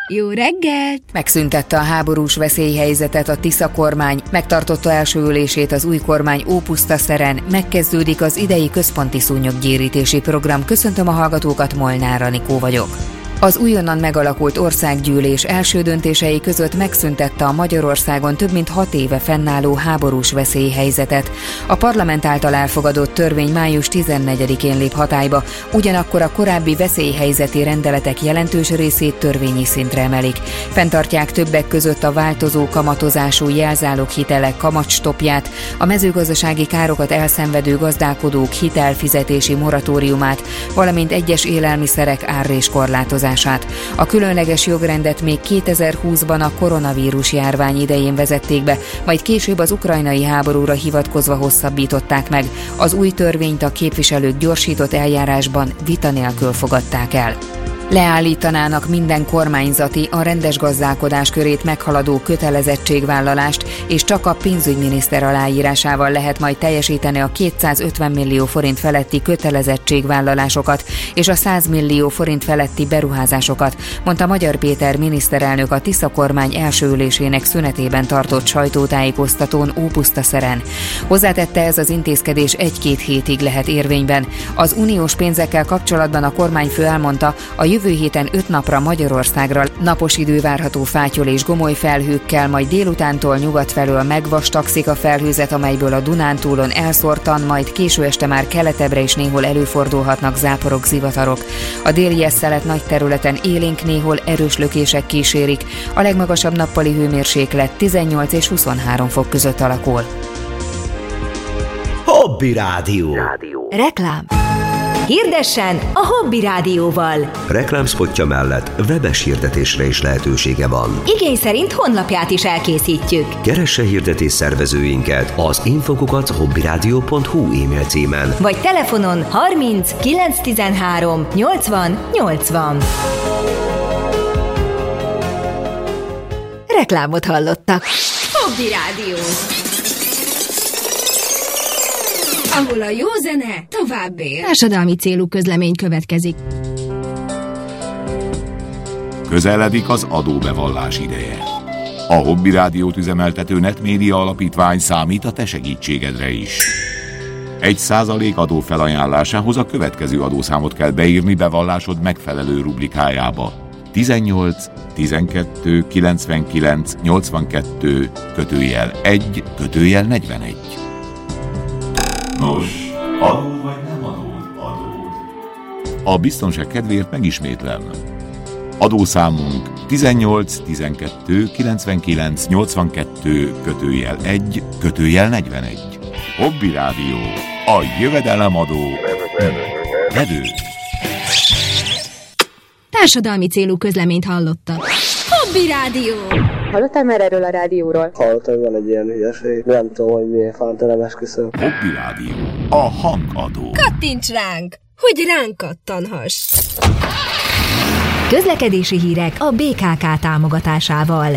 Jó reggelt! Megszüntette a háborús veszélyhelyzetet a Tisza kormány, megtartotta első ülését az új kormány Ópusztaszeren, megkezdődik az idei központi szúnyoggyérítési program. Köszöntöm a hallgatókat, Molnár Anikó vagyok. Az újonnan megalakult országgyűlés első döntései között megszüntette a Magyarországon több mint 6 éve fennálló háborús veszélyhelyzetet. A parlament által elfogadott törvény május 14-én lép hatályba, ugyanakkor a korábbi veszélyhelyzeti rendeletek jelentős részét törvényi szintre emelik. Fenntartják többek között a változó kamatozású jelzáloghitelek kamatstoppját, a mezőgazdasági károkat elszenvedő gazdálkodók hitelfizetési moratóriumát, valamint egyes élelmiszerek árréskorlátozását. A különleges jogrendet még 2020-ban a koronavírus járvány idején vezették be, majd később az ukrajnai háborúra hivatkozva hosszabbították meg. Az új törvényt a képviselők gyorsított eljárásban vita nélkül fogadták el. Leállítanának minden kormányzati, a rendes gazdálkodás körét meghaladó kötelezettségvállalást, és csak a pénzügyminiszter aláírásával lehet majd teljesíteni a 250 millió forint feletti kötelezettségvállalásokat és a 100 millió forint feletti beruházásokat, mondta Magyar Péter miniszterelnök a Tisza kormány első ülésének szünetében tartott sajtótájékoztatón Ópusztaszeren. Hozzátette, ez az intézkedés 1-2 hétig lehet érvényben. Az uniós pénzekkel kapcsolatban a kormányfő elmondta, a jövő héten 5 napra Magyarországra napos idő várható fátyol és gomoly felhőkkel, majd délutántól nyugat felől megvastagszik a felhőzet, amelyből a Dunántúlon elszórtan, majd késő este már keletebbre is néhol előfordulhatnak záporok, zivatarok. A déli szelet nagy területen élénk, néhol erős lökések kísérik. A legmagasabb nappali hőmérséklet 18 és 23 fok között alakul. Hobby Rádió. Reklám. Hirdessen a Hobby Rádióval. Reklámszpotja mellett webes hirdetésre is lehetősége van. Igény szerint honlapját is elkészítjük. Keresse hirdetés szervezőinket az info@hobbyradio.hu e-mail címen. Vagy telefonon 30 913 80 80. Reklámot hallottak. Hobby Rádió. Ahol a jó zene tovább él. Társadalmi célú közlemény következik. Közeledik az adóbevallás ideje. A Hobby Rádiót üzemeltető Netmédia Alapítvány számít a te segítségedre is. 1% adó felajánlásához a következő adószámot kell beírni bevallásod megfelelő rubrikájába. 18 12 99 82 /1 /41. Nos, adó vagy nem adód? A biztonság kedvéért megismétlem. Adószámunk 18 12 99 82 /1 /41. Hobby Rádió, a jövedelemadó vedő. Társadalmi célú közleményt hallottak. Hobby Rádió! Hallottál már erről a rádióról? Hallottam, hogy van egy ilyen hülyeség. Nem tudom, hogy miért fántelem, esküszöm. Hobby Rádió, a hangadó. Kattints ránk, hogy ránk kattanhass! Közlekedési hírek a BKK támogatásával.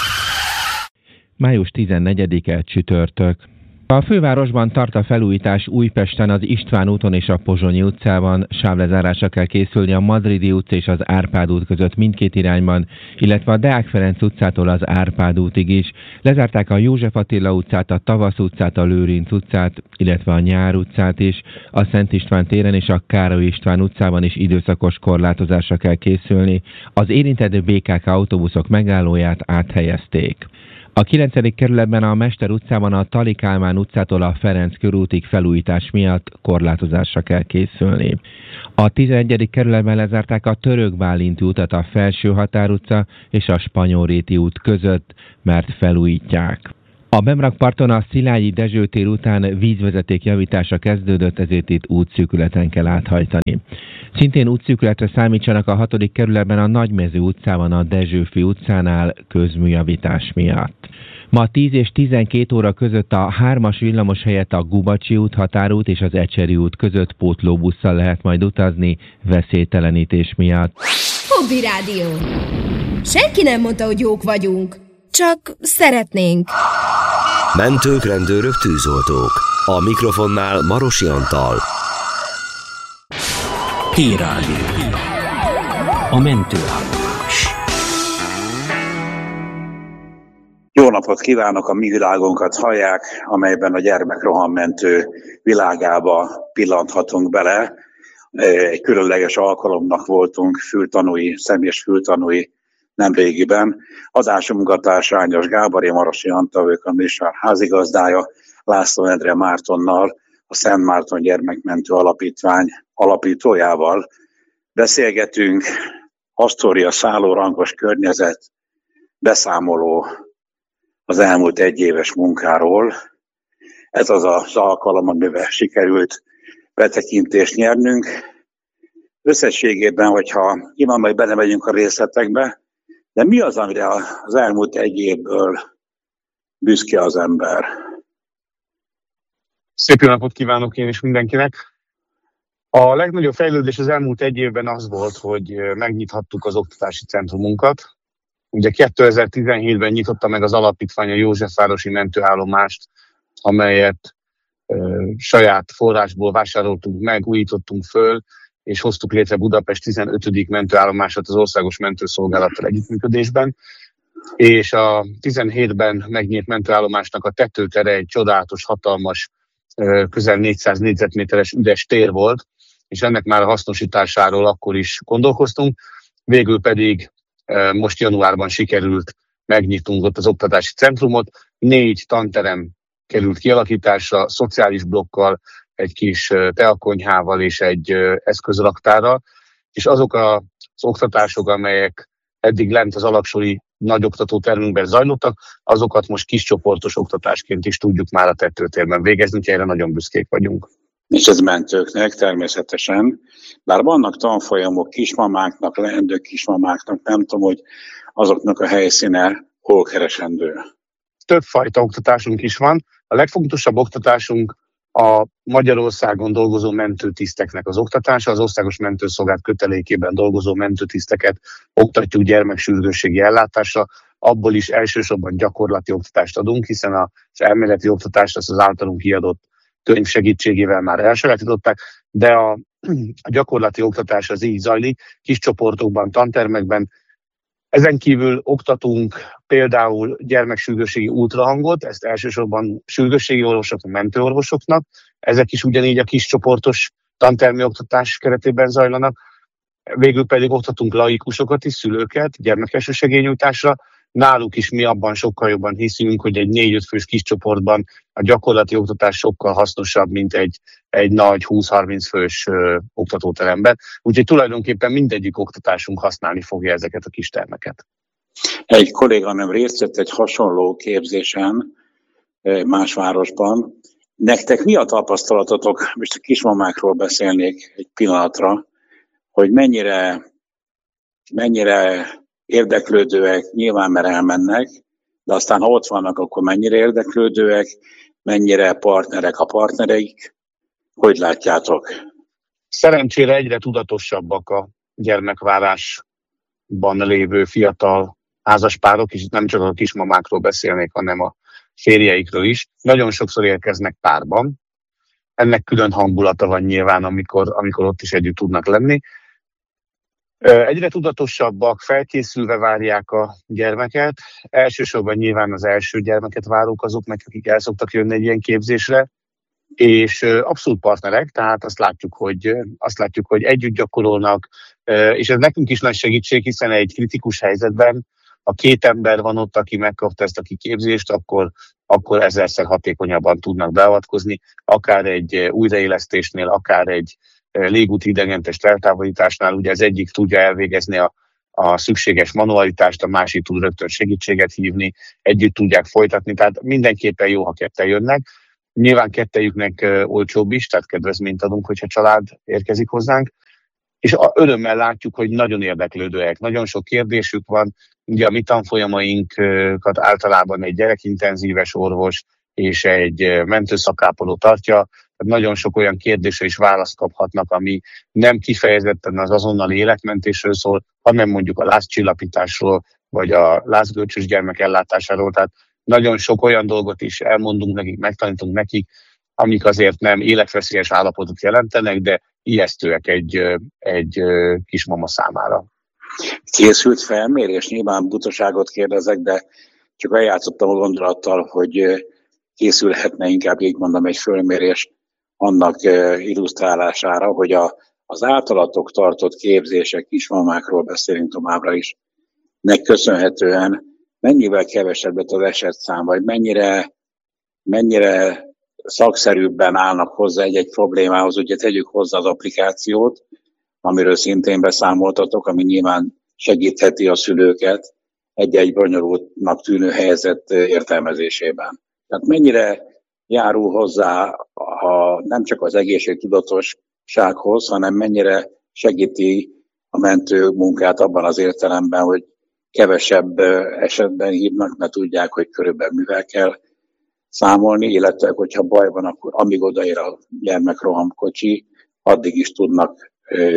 Május 14-e csütörtök. A fővárosban tart a felújítás Újpesten az István úton és a Pozsonyi utcában. Sávlezárásra kell készülni a Madridi utca és az Árpád út között mindkét irányban, illetve a Deák Ferenc utcától az Árpád útig is. Lezárták a József Attila utcát, a Tavasz utcát, a Lőrinc utcát, illetve a Nyár utcát is. A Szent István téren és a Károly István utcában is időszakos korlátozásra kell készülni. Az érintett BKK autóbuszok megállóját áthelyezték. A 9. kerületben a Mester utcában a Tali Kálmán utcától a Ferenc körútig felújítás miatt korlátozásra kell készülni. A 11. kerületben lezárták a Török Bálint útat a Felső Határ utca és a Spanyolréti út között, mert felújítják. A Bemrakparton a Szilágyi Dezső tér után vízvezeték javítása kezdődött, ezért itt útszűkületen kell áthajtani. Szintén útszűkületre számítsanak a 6. kerületben a Nagymező utcában a Dezsőfi utcánál közműjavítás miatt. Ma 10 és 12 óra között a 3-as villamos helyett a Gubacsi út, Határút és az Ecseri út között pótlóbusszal lehet majd utazni veszélytelenítés miatt. Hobby Rádió. Senki nem mondta, hogy jók vagyunk. Csak szeretnénk. Mentők, rendőrök, tűzoltók. A mikrofonnál Marosi Antal. Hírádió. A mentőállomás. napot kívánok, a mi világunkat hallják, amelyben a gyermekrohammentő világába pillanthatunk bele. Egy különleges alkalomnak voltunk személyes fültanúi nemrégiben. Adásunk munkatársa Ányos Gábor, én Marosi Antal vagyok, a műsor házigazdája, László Endre Mártonnal, a Szent Márton Gyermekmentő Alapítvány alapítójával. Beszélgetünk Asztória szállórangos környezet, beszámoló az elmúlt egyéves munkáról. Ez az az alkalom, amivel sikerült betekintést nyernünk. Összességében, hogyha nyilván majd belemegyünk a részletekbe, de mi az, amire az elmúlt egy évből büszke az ember? Szép jó napot kívánok én is mindenkinek! A legnagyobb fejlődés az elmúlt egy évben az volt, hogy megnyithattuk az oktatási centrumunkat. Ugye 2017-ben nyitotta meg az alapítvány a Józsefvárosi mentőállomást, amelyet saját forrásból vásároltunk meg, újítottunk föl, és hoztuk létre Budapest 15. mentőállomását az Országos Mentőszolgálattal együttműködésben. És a 17-ben megnyílt mentőállomásnak a tetőtere egy csodálatos, hatalmas, közel 400 négyzetméteres üres tér volt, és ennek már a hasznosításáról akkor is gondolkoztunk. Végül pedig most januárban sikerült megnyitnunk ott az oktatási centrumot. 4 tanterem került kialakításra, szociális blokkal, egy kis teakonyhával és egy eszközraktárral, és azok az oktatások, amelyek eddig lent az alaksori nagyoktató termünkben zajlottak, azokat most kiscsoportos oktatásként is tudjuk már a tetőtérben végezni, úgyhogy erre nagyon büszkék vagyunk. És ez mentőknek természetesen, bár vannak tanfolyamok kismamáknak, leendő kismamáknak, nem tudom, hogy azoknak a helyszíne hol keresendő. Többfajta oktatásunk is van. A legfontosabb oktatásunk a Magyarországon dolgozó mentőtiszteknek az oktatása, az Országos Mentőszolgálat kötelékében dolgozó mentőtiszteket oktatjuk gyermeksürgősségi ellátásra, abból is elsősorban gyakorlati oktatást adunk, hiszen az elméleti oktatást az általunk kiadott könyv segítségével már elsajátították, de a gyakorlati oktatás az így zajlik, kis csoportokban, tantermekben. Ezen kívül oktatunk például gyermeksürgősségi ultrahangot, ezt elsősorban sürgősségi orvosoknak, mentőorvosoknak. Ezek is ugyanígy a kis csoportos tantermi oktatás keretében zajlanak. Végül pedig oktatunk laikusokat is, szülőket, gyermekelsősegélynyújtásra. Náluk is mi abban sokkal jobban hiszünk, hogy egy 4-5 fős kis csoportban a gyakorlati oktatás sokkal hasznosabb, mint egy nagy 20-30 fős oktatóteremben. Úgyhogy tulajdonképpen mindegyik oktatásunk használni fogja ezeket a kis termeket. Egy kolléganőm részt vett egy hasonló képzésen más városban. Nektek mi a tapasztalatotok, most a kismamákról beszélnék egy pillanatra, hogy mennyire érdeklődőek, nyilván mert elmennek, de aztán ha ott vannak, akkor mennyire érdeklődőek, mennyire partnerek a partnereik, hogy látjátok? Szerencsére egyre tudatosabbak a gyermekvárásban lévő fiatal házaspárok, és nem csak a kismamákról beszélnék, hanem a férjeikről is. Nagyon sokszor érkeznek párban. Ennek külön hangulata van nyilván, amikor ott is együtt tudnak lenni. Egyre tudatosabbak, felkészülve várják a gyermeket. Elsősorban nyilván az első gyermeket várók azok, akik el szoktak jönni egy ilyen képzésre, és abszolút partnerek, tehát azt látjuk, hogy együtt gyakorolnak, és ez nekünk is nagy segítség, hiszen egy kritikus helyzetben, ha 2 ember van ott, aki megkapta ezt a kiképzést, akkor ezerszer hatékonyabban tudnak beavatkozni, akár egy újraélesztésnél, akár egy légúti idegentes eltávolításnál. Ugye az egyik tudja elvégezni a szükséges manualitást, a másik tud rögtön segítséget hívni, együtt tudják folytatni, tehát mindenképpen jó, ha ketten jönnek. Nyilván kettejüknek olcsóbb is, tehát kedvezményt adunk, hogyha család érkezik hozzánk, és örömmel látjuk, hogy nagyon érdeklődőek, nagyon sok kérdésük van. Ugye a mi tanfolyamainkat általában egy gyerekintenzíves orvos és egy mentőszakápoló tartja, tehát nagyon sok olyan kérdésre is választ kaphatnak, ami nem kifejezetten az azonnali életmentésről szól, hanem mondjuk a lázcsillapításról, vagy a lázgölcsös gyermek ellátásáról. Tehát nagyon sok olyan dolgot is elmondunk nekik, megtanítunk nekik, amik azért nem életveszélyes állapotot jelentenek, de ijesztőek egy kismama számára. Készült felmérés, nyilván butaságot kérdezek, de csak eljátszottam a gondolattal, hogy készülhetne inkább, így mondom, egy fölmérés annak illusztrálására, hogy az általatok tartott képzések, kismamákról beszélünk továbbra is, nek köszönhetően mennyivel kevesebb lett az esetszám, vagy mennyire szakszerűbben állnak hozzá egy problémához. Ugye tegyük hozzá az applikációt, amiről szintén beszámoltatok, ami nyilván segítheti a szülőket egy-egy bonyolultnak tűnő helyzet értelmezésében. Tehát mennyire járul hozzá nem csak az egészségtudatossághoz, hanem mennyire segíti a mentő munkát abban az értelemben, hogy kevesebb esetben hívnak, mert tudják, hogy körülbelül mivel kell számolni, illetve hogyha baj van, akkor amíg odaér a gyermekrohamkocsi, addig is tudnak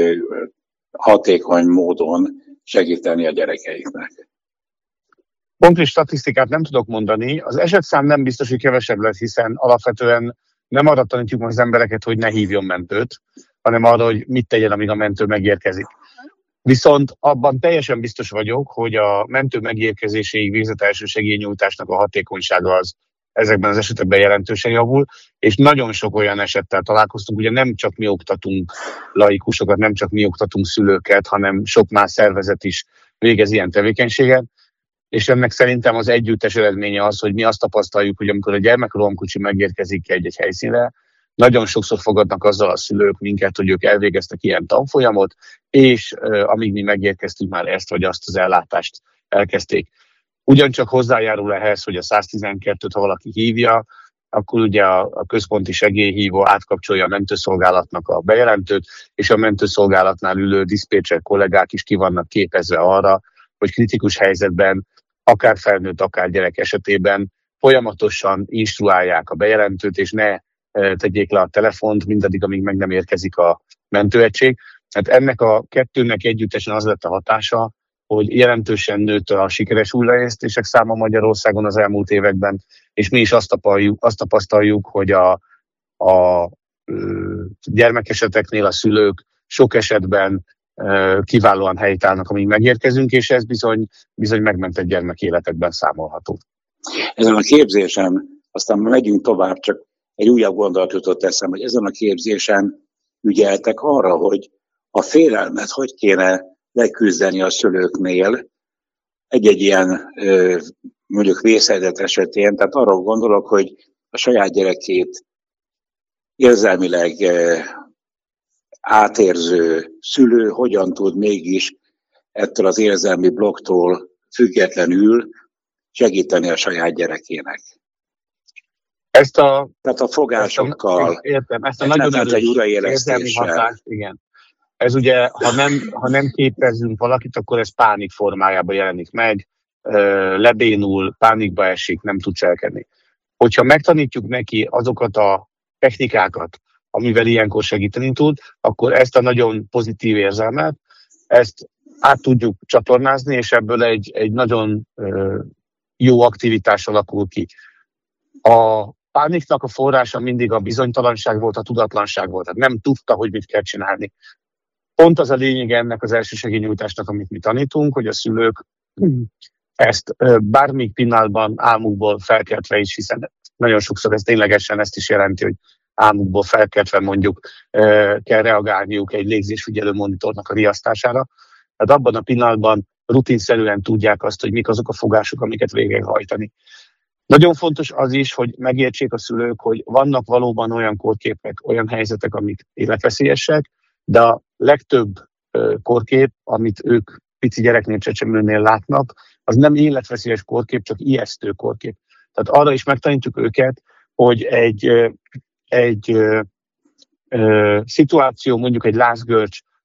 hatékony módon segíteni a gyerekeiknek. Konkrét statisztikát nem tudok mondani. Az esetszám nem biztos, hogy kevesebb lesz, hiszen alapvetően nem arra tanítjuk az embereket, hogy ne hívjon mentőt, hanem arra, hogy mit tegyen, amíg a mentő megérkezik. Viszont abban teljesen biztos vagyok, hogy a mentő megérkezéséig végzett elsősegélynyújtásnak a hatékonysága az ezekben az esetekben jelentősen javul, és nagyon sok olyan esettel találkoztunk, ugye nem csak mi oktatunk laikusokat, nem csak mi oktatunk szülőket, hanem sok más szervezet is végez ilyen tevékenységet, és ennek szerintem az együttes eredménye az, hogy mi azt tapasztaljuk, hogy amikor a gyermekrohamkocsi megérkezik egy helyszínre, nagyon sokszor fogadnak azzal a szülők minket, hogy ők elvégeztek ilyen tanfolyamot, és amíg mi megérkeztünk, már ezt vagy azt az ellátást elkezdték. Ugyancsak hozzájárul ehhez, hogy a 112-t, ha valaki hívja, akkor ugye a központi segélyhívó átkapcsolja a mentőszolgálatnak a bejelentőt, és a mentőszolgálatnál ülő diszpécser kollégák is ki vannak képezve arra, hogy kritikus helyzetben, akár felnőtt, akár gyerek esetében folyamatosan instruálják a bejelentőt, és ne tegyék le a telefont mindaddig, amíg meg nem érkezik a mentőegység. Hát ennek a kettőnek együttesen az lett a hatása, hogy jelentősen nőtt a sikeres újraélesztések száma Magyarországon az elmúlt években, és mi is azt tapasztaljuk, hogy a gyermekeseteknél a szülők sok esetben kiválóan helytállnak, amíg megérkezünk, és ez bizony megmentett gyermek életekben számolható. Ezen a képzésen, aztán megyünk tovább, csak egy újabb gondolat jutott eszembe, hogy ezen a képzésen ügyeltek arra, hogy a félelmet hogy kéne leküzdeni a szülőknél egy-egy ilyen mondjuk vészhelyzet esetén. Tehát arra gondolok, hogy a saját gyerekét érzelmileg átérző szülő hogyan tud mégis ettől az érzelmi blokktól függetlenül segíteni a saját gyerekének. Tehát a fogásokkal, ezt a nagyon erős érzelmi hatást, igen. Ez ugye, ha nem képezzünk valakit, akkor ez pánik formájában jelenik meg, lebénul, pánikba esik, nem tud cselekedni. Hogyha megtanítjuk neki azokat a technikákat, amivel ilyenkor segíteni tud, akkor ezt a nagyon pozitív érzelmet, ezt át tudjuk csatornázni, és ebből egy nagyon jó aktivitás alakul ki. A pániknak a forrása mindig a bizonytalanság volt, a tudatlanság volt. Tehát nem tudta, hogy mit kell csinálni. Pont az a lényeg ennek az elsősegélynyújtásnak, amit mi tanítunk, hogy a szülők ezt bármelyik pillanatban álmukból felkeltve is, hiszen nagyon sokszor ez ténylegesen ezt is jelenti, hogy álmukból felkeltve mondjuk kell reagálniuk egy légzésfigyelő monitornak a riasztására. Tehát abban a pillanatban rutinszerűen tudják azt, hogy mik azok a fogások, amiket végig hajtani. Nagyon fontos az is, hogy megértsék a szülők, hogy vannak valóban olyan kórképek, olyan helyzetek, amik életveszélyesek, de a legtöbb kórkép, amit ők pici gyereknél, csecsemőnél látnak, az nem életveszélyes kórkép, csak ijesztő kórkép. Tehát arra is megtanítjuk őket, hogy egy szituáció, mondjuk egy lázgörcs